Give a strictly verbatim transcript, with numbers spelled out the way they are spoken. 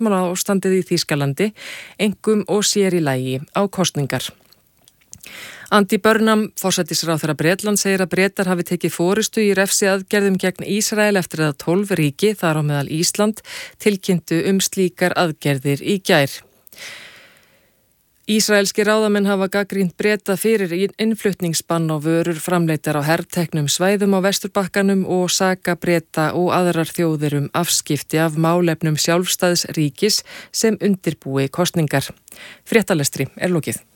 stjórnmálaástandið í Þýskalandi, einkum og sér í lagi á kosningar. Andy Burnham, forsætisráðherra Bretland, segir að Bretar hafi tekið forystu í refsiaðgerðum gegn Ísrael eftir að tólf ríki, þar á meðal Ísland, tilkynntu um slíkar aðgerðir í gær. Ísraelski ráðamenn hafa gagnrýnt Breta fyrir innflutningsbann á vörur framleiddar á herteknum svæðum á Vesturbakkanum og saka Breta og aðrar þjóðir um afskipti af málefnum sjálfstæðs ríkis sem undirbúi kosningar. Fréttalestri er lokið.